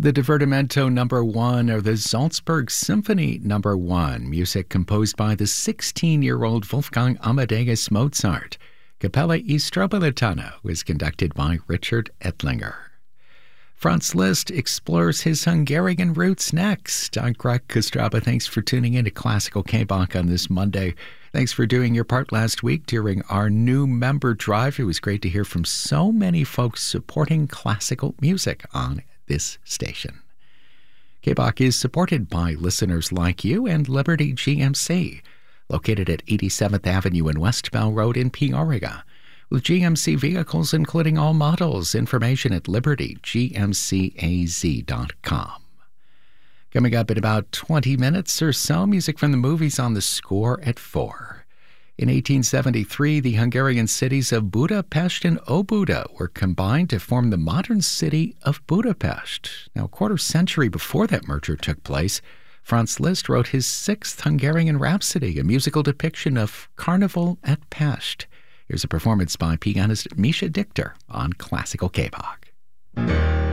The Divertimento Number 1 or the Salzburg Symphony Number 1, music composed by the 16-year-old Wolfgang Amadeus Mozart. Capella e Strobilitano was conducted by Richard Edlinger. Franz Liszt explores his Hungarian roots next. I'm Greg Kostraba. Thanks for tuning in to Classical K-Bach on this Monday. Thanks for doing your part last week during our new member drive. It was great to hear from so many folks supporting classical music on this station. K-Bach is supported by listeners like you and Liberty GMC, located at 87th Avenue and West Bell Road in Peoria. With GMC vehicles including all models, information at libertygmcaz.com. Coming up in about 20 minutes or so, music from the movies on the score at 4. In 1873, the Hungarian cities of Budapest and Óbuda were combined to form the modern city of Budapest. Now, a quarter century before that merger took place, Franz Liszt wrote his 6th Hungarian Rhapsody, a musical depiction of Carnival at Pest. Here's a performance by pianist Misha Dichter on Classical K-Bach.